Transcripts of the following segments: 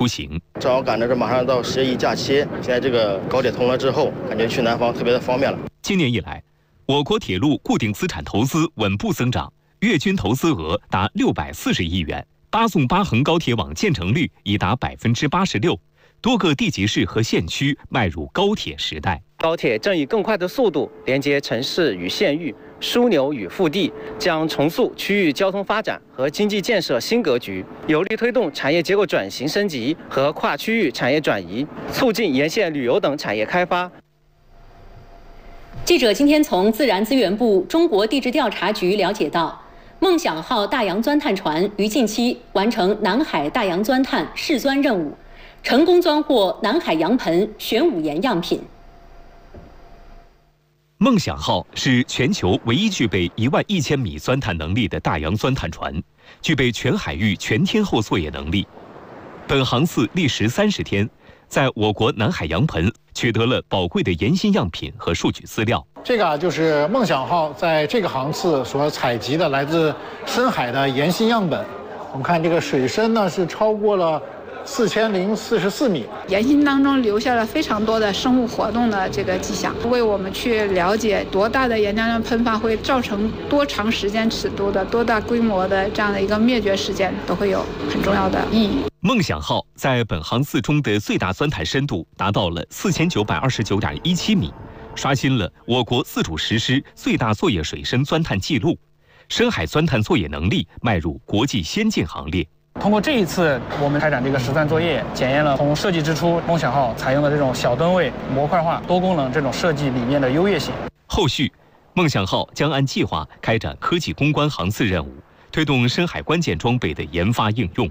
出行。 正好赶着这马上到11假期，现在这个高铁通了之后，感觉去南方特别的方便了。 今年以来，我国铁路固定资产投资稳步增长，月均投资额达640亿元，8纵8横高铁网建成率已达86%，多个地级市和县区迈入高铁时代。 高铁正以更快的速度连接城市与县域，枢纽与腹地，将重塑区域交通发展和经济建设新格局，有力推动产业结构转型升级和跨区域产业转移，促进沿线旅游等产业开发。 记者今天从自然资源部中国地质调查局了解到，梦想号大洋钻探船于近期完成南海大洋钻探试钻任务，成功钻获南海洋盆玄武岩样品。 梦想号是全球唯一具备11000米钻探能力的大洋钻探船，具备全海域全天候作业能力。本航次历时30天，在我国南海洋盆取得了宝贵的岩芯样品和数据资料。 这个就是梦想号在这个航次所采集的来自深海的岩芯样本。我们看这个水深呢是超过了4044米， 岩芯当中留下了非常多的生物活动的这个迹象，为我们去了解多大的岩浆样喷发会造成多长时间尺度的、多大规模的这样的一个灭绝事件，都会有很重要的意义。 梦想号在本航次中的最大钻探深度达到了4929.17米，刷新了我国自主实施最大作业水深钻探记录，深海钻探作业能力迈入国际先进行列。 通过这一次我们开展这个实钻作业，检验了从设计之初梦想号采用的这种小吨位、模块化、多功能这种设计理念的优越性。 后续，梦想号将按计划开展科技攻关航次任务，推动深海关键装备的研发应用。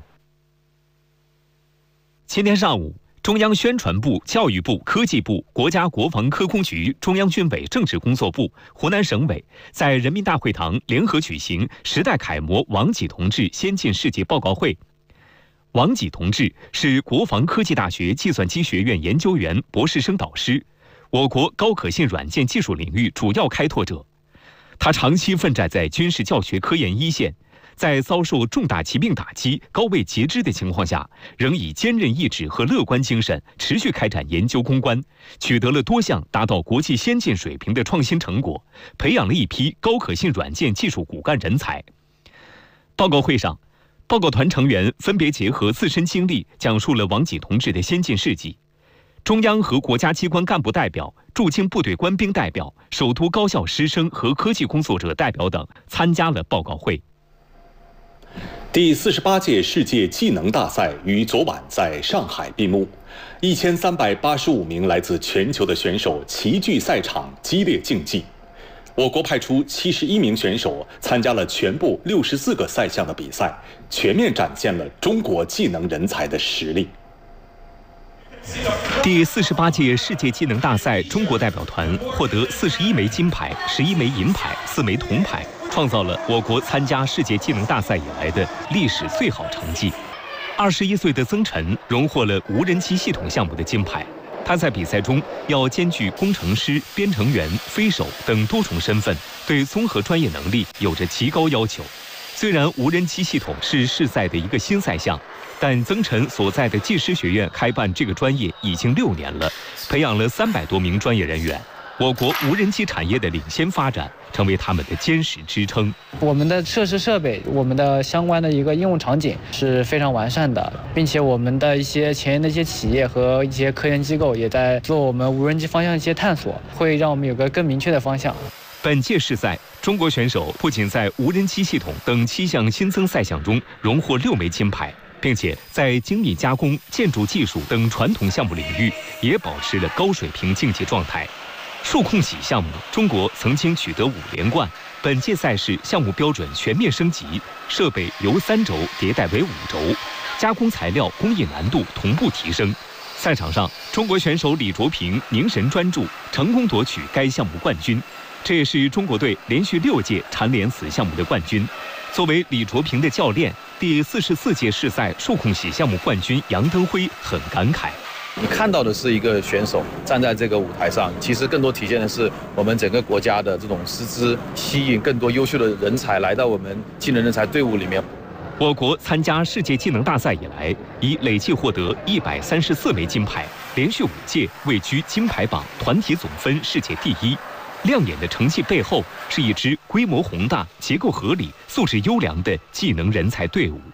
今天上午，中央宣传部、教育部、科技部、国家国防科工局、中央军委政治工作部、湖南省委在人民大会堂联合举行时代楷模王济同志先进事迹报告会。王济同志是国防科技大学计算机学院研究员、博士生导师，我国高可信软件技术领域主要开拓者。他长期奋战在军事教学科研一线，在遭受重大疾病打击、高位截肢的情况下，仍以坚韧意志和乐观精神持续开展研究攻关，取得了多项达到国际先进水平的创新成果，培养了一批高可信软件技术骨干人才。报告会上，报告团成员分别结合自身经历，讲述了王济同志的先进事迹。中央和国家机关干部代表、驻京部队官兵代表、首都高校师生和科技工作者代表等参加了报告会。 第48届世界技能大赛于昨晚在上海闭幕，1385名来自全球的选手齐聚赛场，激烈竞技。我国派出71名选手参加了全部64个赛项的比赛，全面展现了中国技能人才的实力。 第48届世界技能大赛中国代表团获得41枚金牌、11枚银牌、4枚铜牌，创造了我国参加世界技能大赛以来的历史最好成绩。21岁的曾晨荣获了无人机系统项目的金牌。他在比赛中要兼具工程师、编程员、飞手等多重身份，对综合专业能力有着极高要求。虽然无人机系统是世赛的一个新赛项，但曾晨所在的技师学院开办这个专业已经6年了，培养了300多名专业人员。我国无人机产业的领先发展成为他们的坚实支撑。 我们的设施设备，我们的相关的一个应用场景是非常完善的，并且我们的一些前沿的一些企业和一些科研机构也在做我们无人机方向的一些探索，会让我们有个更明确的方向。 本届世赛，中国选手不仅在无人机系统等7项新增赛项中荣获6枚金牌，并且在精密加工、建筑技术等传统项目领域也保持了高水平竞技状态。数控洗项目，中国曾经取得5连冠。本届赛事项目标准全面升级，设备由3轴迭代为5轴，加工材料工艺难度同步提升。赛场上，中国选手李卓平凝神专注，成功夺取该项目冠军。这也是中国队连续6届蝉联此项目的冠军。作为李卓平的教练，第44届世赛数控洗项目冠军杨登辉很感慨。 你看到的是一个选手站在这个舞台上，其实更多体现的是我们整个国家的这种师资，吸引更多优秀的人才来到我们技能人才队伍里面。 我国参加世界技能大赛以来，已累计获得134枚金牌，连续5届位居金牌榜团体总分世界第一。亮眼的成绩背后，是一支规模宏大、结构合理、素质优良的技能人才队伍。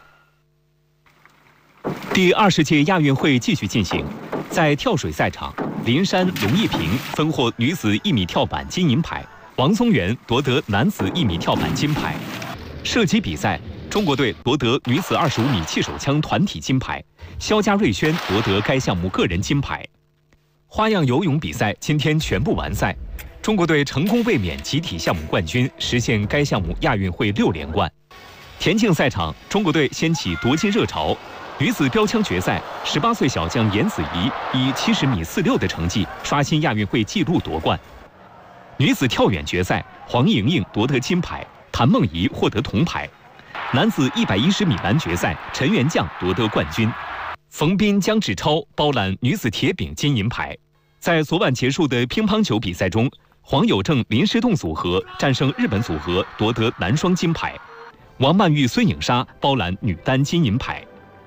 第20届亚运会继续进行，在跳水赛场，林珊、龙一平分获女子1米跳板金银牌，王宗源夺得男子1米跳板金牌。射击比赛，中国队夺得女子25米气手枪团体金牌，肖家瑞轩夺得该项目个人金牌。花样游泳比赛今天全部完赛，中国队成功卫冕集体项目冠军，实现该项目亚运会6连冠。田径赛场，中国队掀起夺金热潮。女子标枪决赛，18岁小将严子怡以70米46的成绩刷新亚运会纪录夺冠。女子跳远决赛，黄莹莹夺得金牌，谭梦怡获得铜牌。男子110米栏决赛，陈元将夺得冠军。冯彬、姜志超包揽女子铁饼金银牌。在昨晚结束的乒乓球比赛中，黄有正、林诗栋组合战胜日本组合，夺得男双金牌。王曼玉、孙颖莎包揽女单金银牌。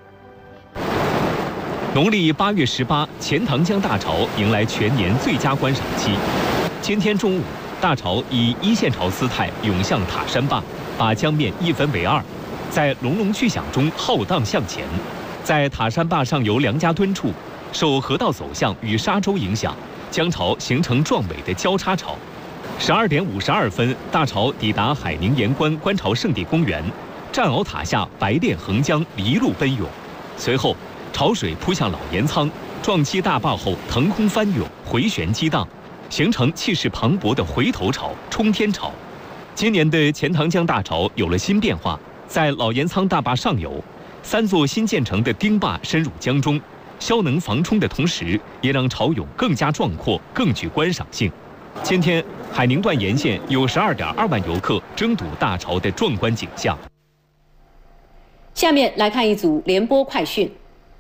农历8月18，钱塘江大潮迎来全年最佳观赏期。今天中午，大潮以一线潮姿态涌向塔山坝，把江面一分为2，在隆隆巨响中浩荡向前。在塔山坝上游梁家墩处，受河道走向与沙洲影响，江潮形成壮美的交叉潮。12点52分，大潮抵达海宁盐官观潮圣地公园，战鳌塔下白练横江离路奔涌，随后潮水扑向老盐仓，撞击大坝后腾空翻涌，回旋激荡，形成气势磅礴的回头潮、冲天潮。今年的钱塘江大潮有了新变化，在老盐仓大坝上游，3座新建成的丁坝深入江中，消能防冲的同时，也让潮涌更加壮阔，更具观赏性。今天，海宁段沿线有12.2万游客争睹大潮的壮观景象。 下面来看一组联播快讯。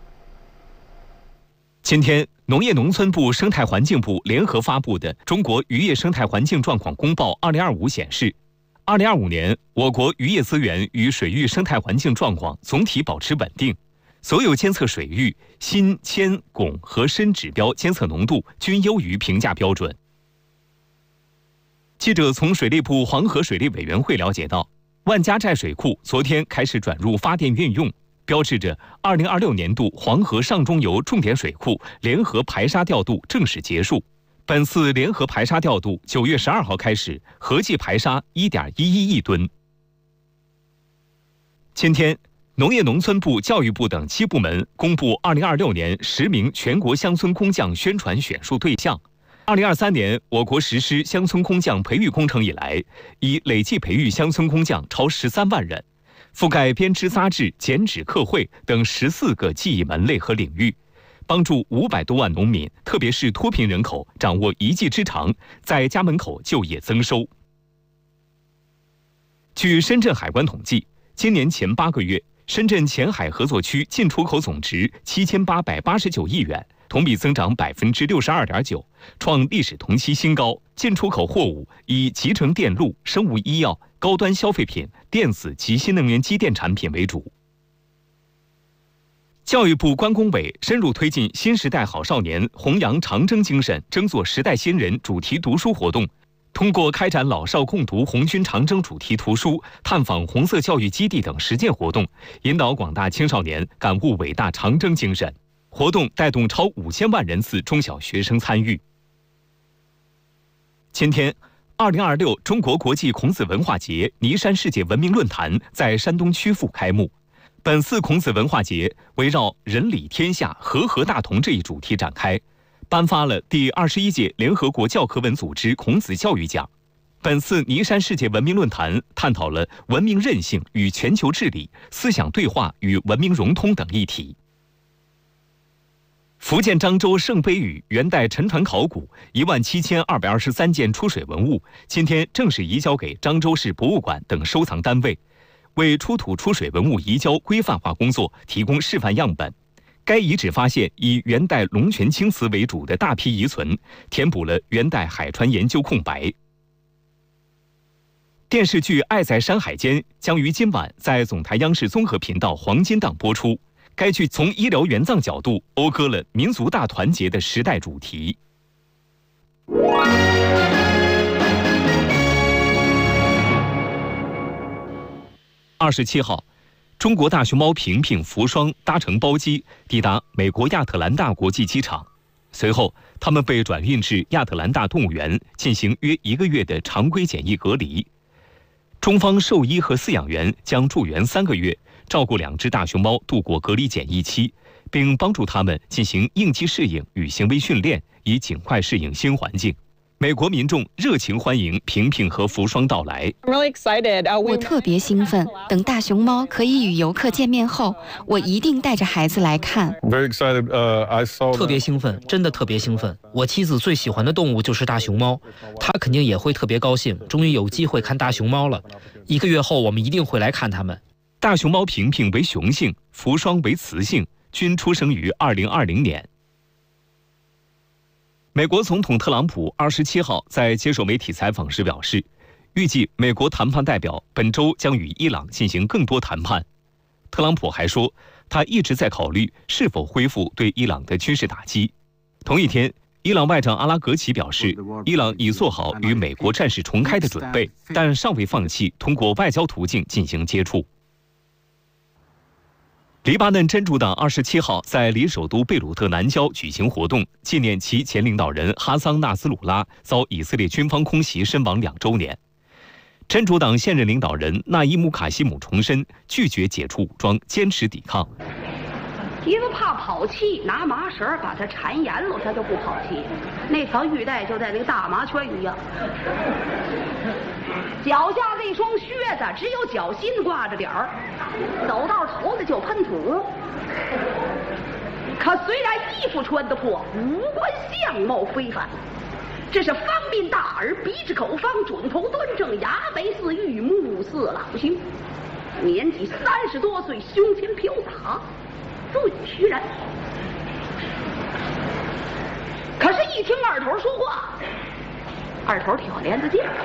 今天，农业农村部、生态环境部联合发布的《中国渔业生态环境状况公报2025》显示，2025年我国渔业资源与水域生态环境状况总体保持稳定，所有监测水域锌、铅、汞和砷指标监测浓度均优于评价标准。记者从水利部黄河水利委员会了解到，万家寨水库昨天开始转入发电运用，标志着2026年度黄河上中游重点水库联合排沙调度正式结束。本次联合排沙调度9月12号开始，合计排沙1.11亿吨。今天，农业农村部、教育部等7部门公布2026年10名全国乡村工匠宣传选述对象。2023年，我国实施乡村工匠培育工程以来，已累计培育乡村工匠超13万人，覆盖编织扎制、剪纸刻绘等14个技艺门类和领域，帮助500多万农民，特别是脱贫人口掌握一技之长，在家门口就业增收。据深圳海关统计，今年前8个月，深圳前海合作区进出口总值7889亿元，同比增长62.9%，创历史同期新高。进出口货物以集成电路、生物医药、高端消费品、电子及新能源机电产品为主。教育部关工委深入推进新时代好少年弘扬长征精神、争做时代新人主题读书活动，通过开展老少共读红军长征主题图书、探访红色教育基地等实践活动，引导广大青少年感悟伟大长征精神。活动带动超5000万人次中小学生参与。今天，2026中国国际孔子文化节尼山世界文明论坛在山东曲阜开幕。本次孔子文化节围绕人理天下、和合大同这一主题展开，颁发了第21届联合国教科文组织孔子教育奖。本次尼山世界文明论坛探讨了文明韧性与全球治理、思想对话与文明融通等议题。福建漳州圣杯屿元代沉船考古17223件出水文物，今天正式移交给漳州市博物馆等收藏单位，为出土出水文物移交规范化工作提供示范样本。该遗址发现以元代龙泉青瓷为主的大批遗存，填补了元代海船研究空白。 电视剧《爱在山海间》将于今晚在总台央视综合频道黄金档播出。该剧从医疗援藏角度讴歌了民族大团结的时代主题。27号，中国大熊猫平平、福双搭乘包机抵达美国亚特兰大国际机场，随后他们被转运至亚特兰大动物园进行约1个月的常规检疫隔离。中方兽医和饲养员将驻园3个月，照顾2只大熊猫度过隔离检疫期，并帮助它们进行应激适应与行为训练，以尽快适应新环境。美国民众热情欢迎平平和福双到来。 我特别兴奋，等大熊猫可以与游客见面后，我一定带着孩子来看。 特别兴奋，真的特别兴奋。我妻子最喜欢的动物就是大熊猫，她肯定也会特别高兴，终于有机会看大熊猫了。1个月后，我们一定会来看它们。 大熊猫平平为雄性，福双为雌性，均出生于2020年。美国总统特朗普27号在接受媒体采访时表示，预计美国谈判代表本周将与伊朗进行更多谈判。特朗普还说，他一直在考虑是否恢复对伊朗的军事打击。同一天，伊朗外长阿拉格齐表示，伊朗已做好与美国战事重开的准备，但尚未放弃通过外交途径进行接触。黎巴嫩真主党27号在离首都贝鲁特南郊举行活动，纪念其前领导人哈桑纳斯鲁拉遭以色列军方空袭身亡2周年。真主党现任领导人纳伊姆卡西姆重申拒绝解除武装，坚持抵抗。 因为怕跑气，拿麻绳把它缠严了，它就不跑气。那条玉带就在那个大麻圈一样。脚下那双靴子只有脚心挂着点儿，走到头子就喷土。可虽然衣服穿得破，五官相貌非凡，这是方鬓大耳，鼻直口方，准头端正，牙眉似玉，目似朗星。年纪30多岁，胸前飘洒，最虚然。可是，一听二头说话，二头挑帘子进来。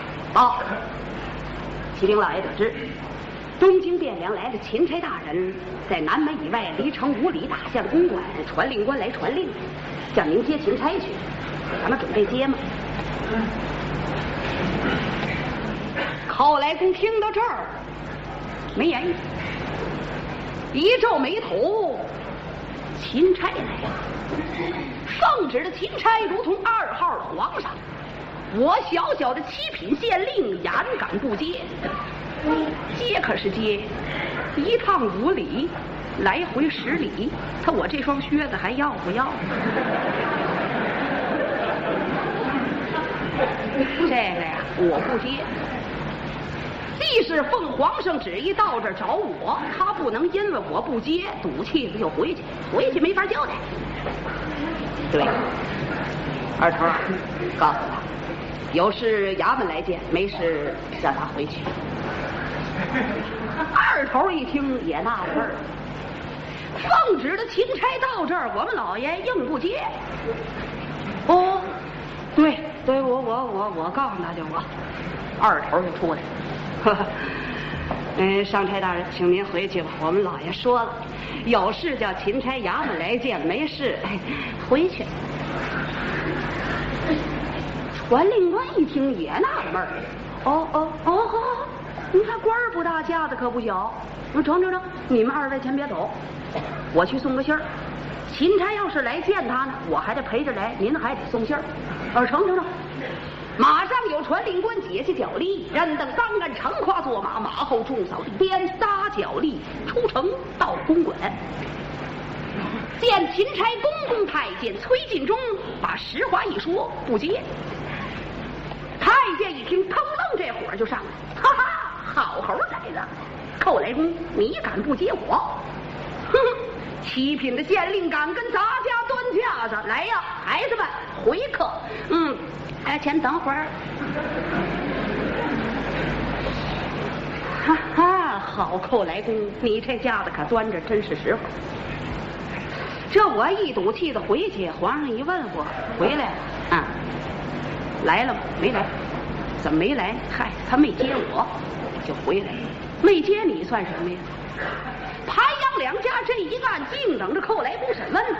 启禀老爷得知，东京汴梁来了钦差大人，在南门以外离城5里大相公馆，传令官来传令，叫您接钦差去。咱们准备接吗？寇来公听到这儿，没言语，一皱眉头。钦差来了，奉旨的钦差如同2号的皇上。我小小的7品县令，眼敢不接？接可是接，1趟5里，来回10里，我这双靴子还要不要？这个呀，我不接。既是奉皇上旨意到这儿找我，他不能因为我不接赌气子就回去，回去没法交代。对，二头啊，告诉他。有事衙门来见，没事让他回去。二头一听也纳了闷儿，奉旨的钦差到这儿，我们老爷硬不接。哦，对，我告诉他就我。二头就出来，上差大人，请您回去吧。我们老爷说了，有事叫钦差衙门来见，没事，回去。传令官一听也纳了闷儿，你看官儿不大，架子可不小。成，你们2位先别走，我去送个信儿。钦差要是来见他呢，我还得陪着来，您还得送信儿。成。马上有传令官解下脚力，人等刚按长胯坐马，马后重扫地鞭，撒脚力出城到公馆。见钦差公公太监崔进忠，把实话一说，不接。太监一听，腾楞这火就上来，哈哈，好猴崽子！寇来公，你敢不接我？哼！7品的县令敢跟咱家端架子来呀！孩子们，回客。先等会儿。哈哈，好寇来公，你这架子可端着真是时候。这我一赌气的回去，皇上一问我回来了，来了吗？没来。 怎么没来？嗨，他没接我，我就回来了。没接你算什么呀？潘杨两家这一案，净等着寇来公审问。